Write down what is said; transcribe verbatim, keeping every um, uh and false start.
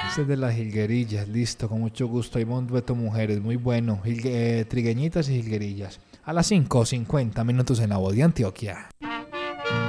Este es de las jilguerillas, listo, con mucho gusto. Hay un dueto mujeres, muy bueno. Jilgue- eh, trigueñitas y jilguerillas. A las cinco cincuenta minutos en la voz de Antioquia.